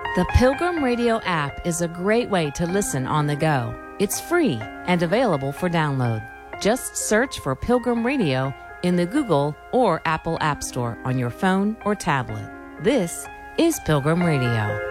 The Pilgrim Radio app is a great way to listen on the go. It's free and available for download. Just search for Pilgrim Radio in the Google or Apple App Store on your phone or tablet. This is Pilgrim Radio.